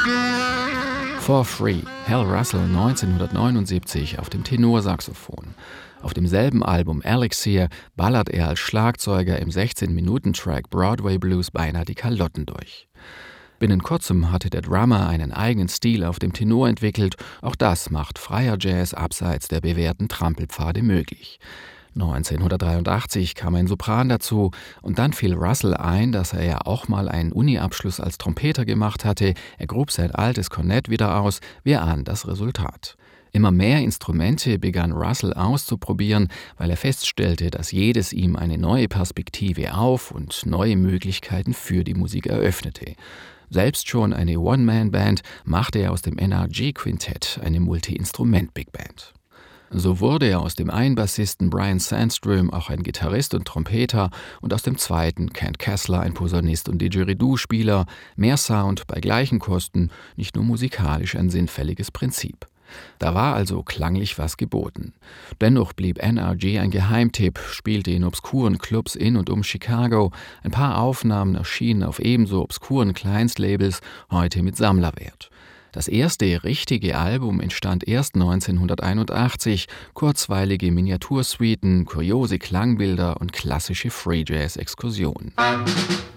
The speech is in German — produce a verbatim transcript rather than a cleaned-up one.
For Free, Hal Russell neunzehnhundertneunundsiebzig auf dem Tenorsaxophon. Auf demselben Album Elixir ballert er als Schlagzeuger im sechzehn-Minuten-Track Broadway Blues beinahe die Kalotten durch. Binnen kurzem hatte der Drummer einen eigenen Stil auf dem Tenor entwickelt, auch das macht freier Jazz abseits der bewährten Trampelpfade möglich. neunzehnhundertdreiundachtzig kam ein Sopran dazu und dann fiel Russell ein, dass er ja auch mal einen Uni-Abschluss als Trompeter gemacht hatte. Er grub sein altes Kornett wieder aus, wir ahnen das Resultat. Immer mehr Instrumente begann Russell auszuprobieren, weil er feststellte, dass jedes ihm eine neue Perspektive auf und neue Möglichkeiten für die Musik eröffnete. Selbst schon eine One-Man-Band machte er aus dem N R G-Quintett eine Multi-Instrument-Big-Band. So wurde er aus dem einen Bassisten Brian Sandstrom auch ein Gitarrist und Trompeter und aus dem zweiten Kent Kessler ein Posaunist und Didgeridoo-Spieler. Mehr Sound bei gleichen Kosten, nicht nur musikalisch ein sinnfälliges Prinzip. Da war also klanglich was geboten. Dennoch blieb N R G ein Geheimtipp, spielte in obskuren Clubs in und um Chicago. Ein paar Aufnahmen erschienen auf ebenso obskuren Kleinstlabels, heute mit Sammlerwert. Das erste richtige Album entstand erst neunzehnhunderteinundachtzig, kurzweilige Miniatursuiten, kuriose Klangbilder und klassische Free-Jazz-Exkursionen.